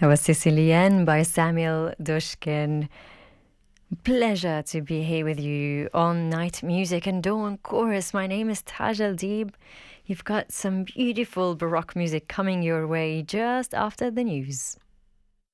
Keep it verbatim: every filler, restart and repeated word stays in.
That was Sicilienne by Samuel Dushkin. Pleasure to be here with you on Night Music and Dawn Chorus. My name is Taj Al-Deeb. You've got some beautiful Baroque music coming your way just after the news.